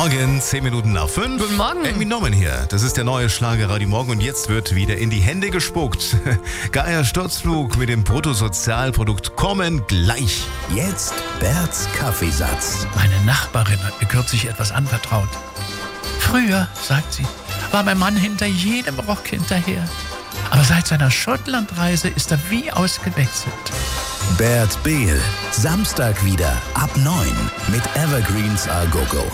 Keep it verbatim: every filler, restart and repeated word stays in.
Morgen, zehn Minuten nach fünf. Guten Morgen. Amy Norman hier. Das ist der neue Schlager Radio Morgen und jetzt wird wieder in die Hände gespuckt. Geier Sturzflug mit dem Bruttosozialprodukt kommen gleich. Jetzt Berts Kaffeesatz. Meine Nachbarin hat mir kürzlich etwas anvertraut. Früher, sagt sie, war mein Mann hinter jedem Rock hinterher. Aber seit seiner Schottlandreise ist er wie ausgewechselt. Bert Behl. Samstag wieder ab neun mit Evergreens A Go Go.